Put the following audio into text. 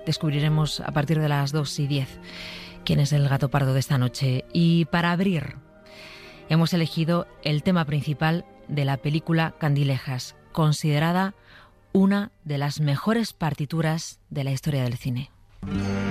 descubriremos a partir de las 2:10 quién es el gato pardo de esta noche. Y para abrir, hemos elegido el tema principal de la película Candilejas, considerada una de las mejores partituras de la historia del cine.